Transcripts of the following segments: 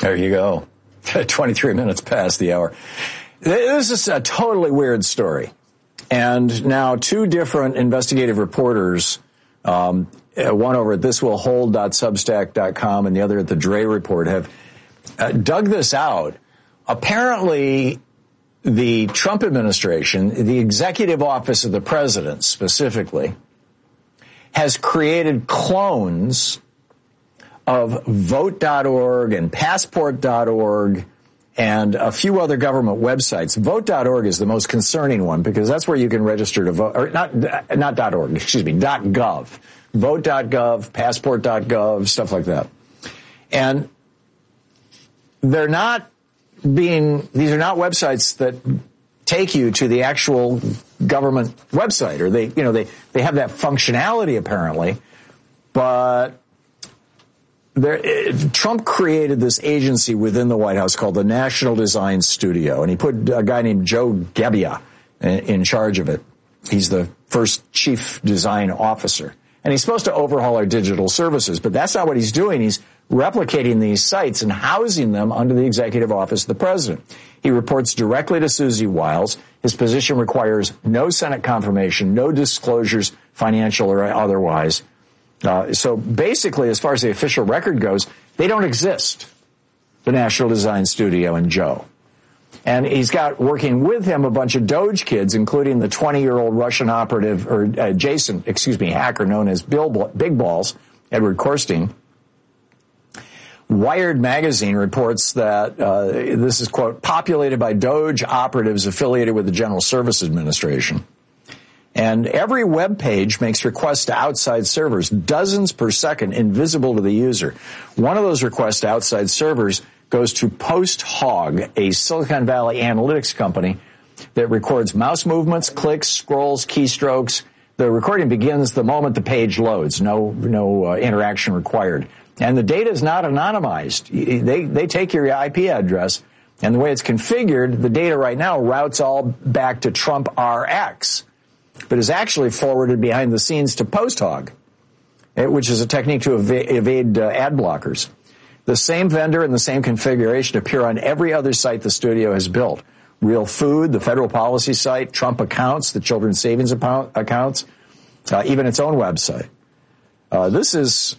There you go. 23 minutes past the hour. This is a totally weird story. And now two different investigative reporters, one over at thiswillhold.substack.com and the other at the Dre Report, have dug this out. Apparently, the Trump administration, the executive office of the president specifically, has created clones of Vote.org and Passport.org and a few other government websites. Vote.org is the most concerning one because that's where you can register to vote, or not .org, excuse me, .gov. Vote.gov, Passport.gov, stuff like that. And these are not websites that take you to the actual government website, or they have that functionality apparently, but Trump created this agency within the White House called the National Design Studio, and he put a guy named Joe Gebbia in charge of it. He's the first chief design officer, and he's supposed to overhaul our digital services, but that's not what he's doing. He's replicating these sites and housing them under the executive office of the president. He reports directly to Susie Wiles. His position requires no Senate confirmation, no disclosures, financial or otherwise. So basically, as far as the official record goes, they don't exist, the National Design Studio and Joe. And he's got working with him a bunch of Doge kids, including the 20-year-old Russian operative, or hacker known as Big Balls, Edward Korstein. Wired magazine reports that this is, quote, populated by Doge operatives affiliated with the General Services Administration. And every web page makes requests to outside servers, dozens per second, invisible to the user. One of those requests to outside servers goes to PostHog, a Silicon Valley analytics company that records mouse movements, clicks, scrolls, keystrokes. The recording begins the moment the page loads. No interaction required. And the data is not anonymized. They take your IP address, and the way it's configured, the data right now routes all back to Trump RX, but is actually forwarded behind the scenes to PostHog, which is a technique to evade ad blockers. The same vendor and the same configuration appear on every other site the studio has built. Real Food, the federal policy site, Trump Accounts, the children's savings accounts, even its own website. This is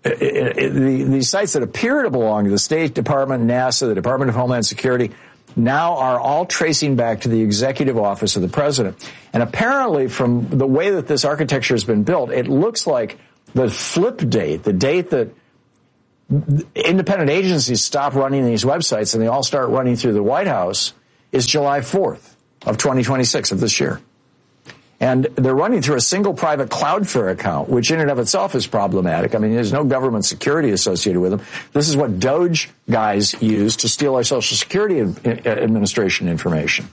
these sites that appear to belong to the State Department, NASA, the Department of Homeland Security, now are all tracing back to the executive office of the president. And apparently, from the way that this architecture has been built, it looks like the flip date, the date that independent agencies stop running these websites and they all start running through the White House, is July 4th of 2026 of this year. And they're running through a single private Cloudflare account, which in and of itself is problematic. I mean, there's no government security associated with them. This is what Doge guys use to steal our Social Security Administration information.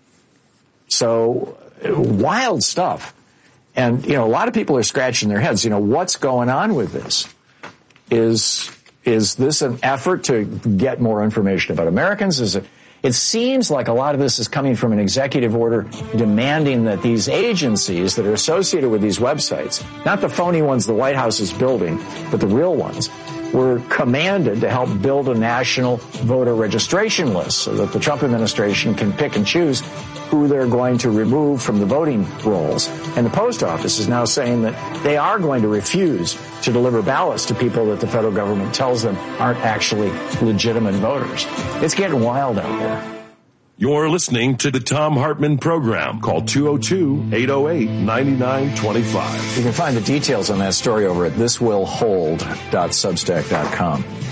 So, wild stuff. And, a lot of people are scratching their heads. What's going on with this? Is this an effort to get more information about Americans? It seems like a lot of this is coming from an executive order demanding that these agencies that are associated with these websites, not the phony ones the White House is building, but the real ones, were commanded to help build a national voter registration list so that the Trump administration can pick and choose who they're going to remove from the voting rolls. And the post office is now saying that they are going to refuse to deliver ballots to people that the federal government tells them aren't actually legitimate voters. It's getting wild out there. You're listening to the Thom Hartmann Program. Call 202-808-9925. You can find the details on that story over at thiswillhold.substack.com.